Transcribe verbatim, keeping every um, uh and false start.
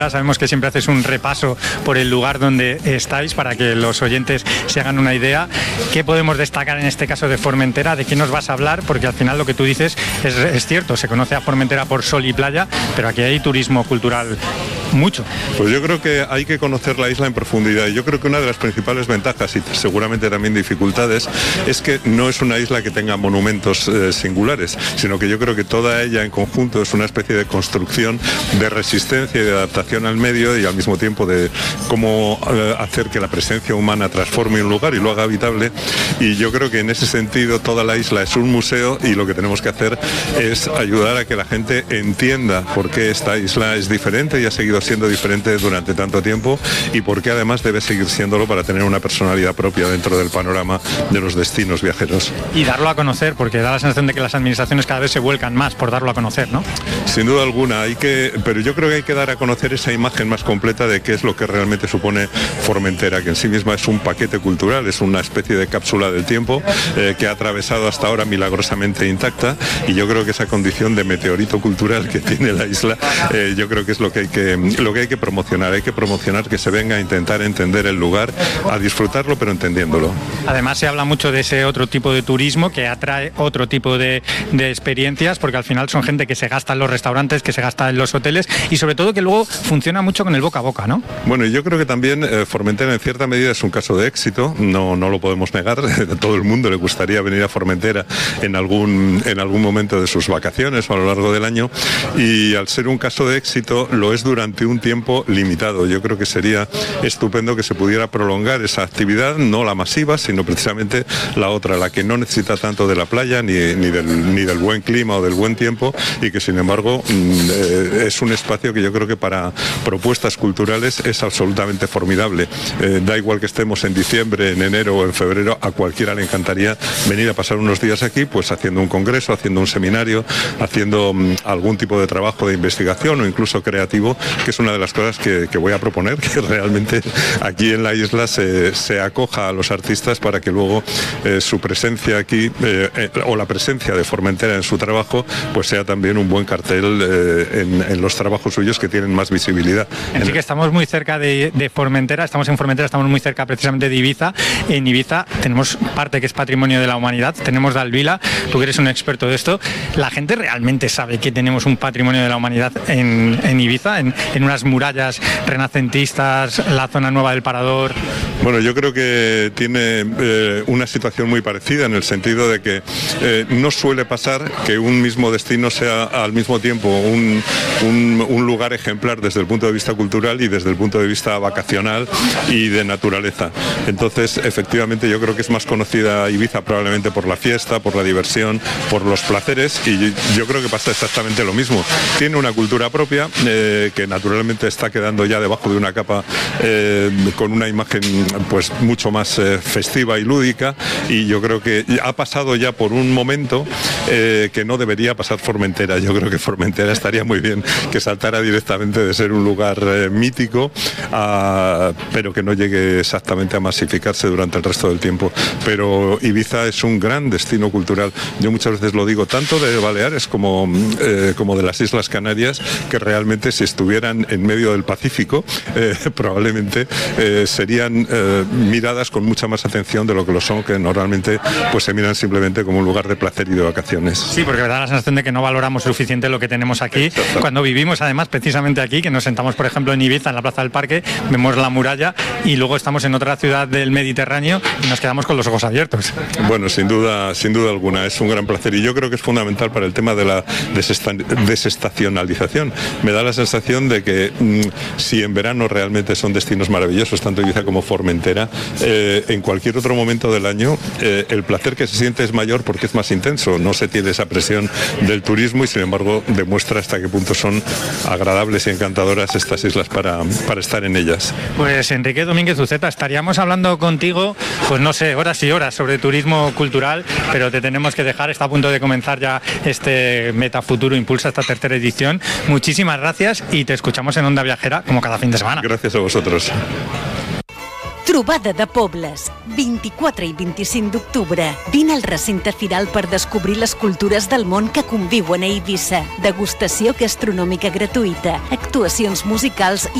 Sabemos que siempre haces un repaso por el lugar donde estáis para que los oyentes se hagan una idea. ¿Qué podemos destacar en este caso de Formentera? ¿De qué nos vas a hablar? Porque al final lo que tú dices es, es cierto, se conoce a Formentera por sol y playa, pero aquí hay turismo cultural mucho. Pues yo creo que hay que conocer la isla en profundidad y yo creo que una de las principales ventajas y seguramente también dificultades es que no es una isla que tenga monumentos eh, singulares, sino que yo creo que toda ella en conjunto es una especie de construcción de resistencia y de adaptación al medio y al mismo tiempo de cómo eh, hacer que la presencia humana transforme un lugar y lo haga habitable, y yo creo que en ese sentido toda la isla es un museo y lo que tenemos que hacer es ayudar a que la gente entienda por qué esta isla es diferente y ha seguido siendo diferente durante tanto tiempo y por qué además debe seguir siéndolo para tener una personalidad propia dentro del panorama de los destinos viajeros. Y darlo a conocer, porque da la sensación de que las administraciones cada vez se vuelcan más por darlo a conocer, ¿no? Sin duda alguna, hay que, pero yo creo que hay que dar a conocer esa imagen más completa de qué es lo que realmente supone Formentera, que en sí misma es un paquete cultural, es una especie de cápsula del tiempo eh, que ha atravesado hasta ahora milagrosamente intacta, y yo creo que esa condición de meteorito cultural que tiene la isla, eh, yo creo que es lo que hay que lo que hay que promocionar. Hay que promocionar que se venga a intentar entender el lugar, a disfrutarlo, pero entendiéndolo. Además se habla mucho de ese otro tipo de turismo que atrae otro tipo de, de experiencias, porque al final son gente que se gasta en los restaurantes, que se gasta en los hoteles y sobre todo que luego funciona mucho con el boca a boca, ¿no? Bueno, yo creo que también eh, Formentera en cierta medida es un caso de éxito, no, no lo podemos negar. A todo el mundo le gustaría venir a Formentera en algún, en algún momento de sus vacaciones o a lo largo del año, y al ser un caso de éxito lo es durante un tiempo limitado. Yo creo que sería estupendo que se pudiera prolongar esa actividad, no la masiva, sino precisamente la otra, la que no necesita tanto de la playa ni, ni, del, ni del buen clima o del buen tiempo, y que sin embargo eh, es un espacio que yo creo que para propuestas culturales es absolutamente formidable. Eh, da igual que estemos en diciembre, en enero o en febrero, a cualquiera le encantaría venir a pasar unos días aquí, pues haciendo un congreso, haciendo un seminario, haciendo um, algún tipo de trabajo de investigación o incluso creativo, que es una de las cosas que, que voy a proponer, que realmente aquí en la isla se, se acoja a los artistas para que luego eh, su presencia aquí eh, eh, o la presencia de Formentera en su trabajo pues sea también un buen cartel eh, en, en los trabajos suyos que tienen más visibilidad. Así que estamos muy cerca de, de Formentera, estamos en Formentera, estamos muy cerca precisamente de Ibiza. En Ibiza tenemos parte que es patrimonio de la humanidad, tenemos Dalvila, tú que eres un experto de esto. ¿La gente realmente sabe que tenemos un patrimonio de la humanidad en, en Ibiza, en, en unas murallas renacentistas, la zona nueva del Parador? Bueno, yo creo que tiene eh, una situación muy parecida en el sentido de que eh, no suele pasar que un mismo destino sea al mismo tiempo un, un, un lugar ejemplar desde el punto de vista cultural y desde el punto de vista vacacional y de naturaleza. Entonces, efectivamente, yo creo que es más conocida Ibiza probablemente por la fiesta, por la diversión, por los placeres, y yo creo que pasa exactamente lo mismo. Tiene una cultura propia eh, que naturalmente está quedando ya debajo de una capa eh, con una imagen pues mucho más eh, festiva y lúdica, y yo creo que ha pasado ya por un momento eh, que no debería pasar Formentera. Yo creo que Formentera estaría muy bien que saltara directamente de ser un lugar eh, mítico a, pero que no llegue exactamente a masificarse durante el resto del tiempo. Pero Ibiza es un gran destino cultural. Yo muchas veces lo digo, tanto de Baleares como, eh, como de las Islas Canarias, que realmente si estuvieran en medio del Pacífico eh, probablemente eh, serían eh, miradas con mucha más atención de lo que lo son, que normalmente pues se miran simplemente como un lugar de placer y de vacaciones. Sí, porque me da la sensación de que no valoramos suficiente lo que tenemos aquí. Cuando vivimos además precisamente aquí, que nos sentamos por ejemplo en Ibiza, en la Plaza del Parque, vemos la muralla y luego estamos en otra ciudad del Mediterráneo y nos quedamos con los ojos abiertos. Bueno, sin duda, sin duda alguna, es un gran placer, y yo creo que es fundamental para el tema de la desestacionalización. Me da la sensación de que mmm, si en verano realmente son destinos maravillosos, tanto Ibiza como Formentera, eh, en cualquier otro momento del año eh, el placer que se siente es mayor porque es más intenso, no se tiene esa presión del turismo y sin embargo demuestra hasta qué punto son agradables y encantadoras estas islas para, para estar en ellas. Pues Enrique Domínguez Uceta, estaríamos hablando contigo, pues no sé, horas y horas sobre turismo cultural, pero te tenemos que dejar, está a punto de comenzar ya este Metafuturo Impulsa, esta tercera edición. Muchísimas gracias y te escuchamos en Onda Viajera como cada fin de semana. Gracias a vosotros. Trobada de Pobles, vint-i-quatre i vint-i-cinc d'octubre. Vine al recinte firal per descobrir les cultures del món que conviuen a Eivissa. Degustació gastronòmica gratuïta, actuacions musicals i